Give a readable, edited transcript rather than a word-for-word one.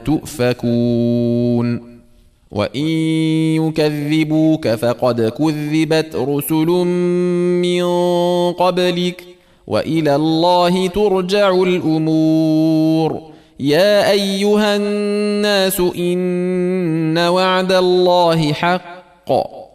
تؤفكون وإن يكذبوك فقد كذبت رسل من قبلك وإلى الله ترجع الأمور يا أيها الناس إن وعد الله حق